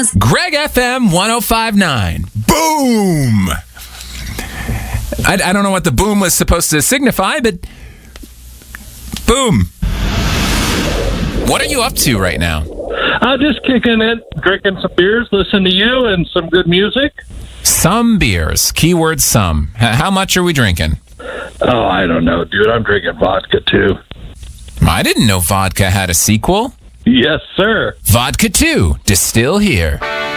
Montana's Greg FM 105.9. Boom! I don't know what the boom was supposed to signify, but boom. What are you up to right now? I'm just kicking it, drinking some beers, listening to you, and some good music. Some beers. Keyword some. How much are we drinking? Oh, I don't know, dude. I'm drinking vodka, too. I didn't know vodka had a sequel. Yes, sir. Vodka 2. Distill here.